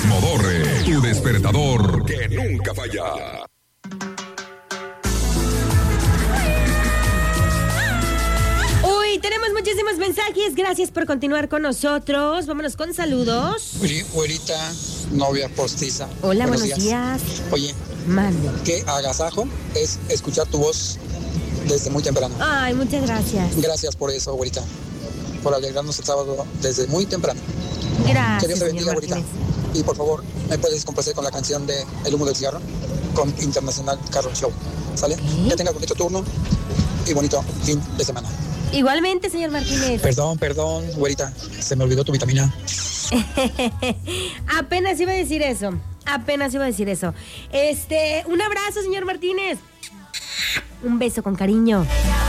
Modorre, tu despertador que nunca falla. Uy, tenemos muchísimos mensajes. Gracias por continuar con nosotros. Vámonos con saludos. Güerita, novia postiza. Hola, buenos días. Oye, mande. Qué agasajo es escuchar tu voz desde muy temprano. Ay, muchas gracias. Gracias por eso, güerita. Por alegrarnos el sábado desde muy temprano. Gracias, Que Dios te bendiga, señor güerita. Martínez. Y por favor, ¿me puedes complacer con la canción de El humo del cigarro? Con Internacional Carro Show. ¿Sale? ¿Sí? Que tenga bonito turno y bonito fin de semana. Igualmente, señor Martínez. Perdón, güerita. Se me olvidó tu vitamina. Apenas iba a decir eso. Un abrazo, señor Martínez. Un beso con cariño.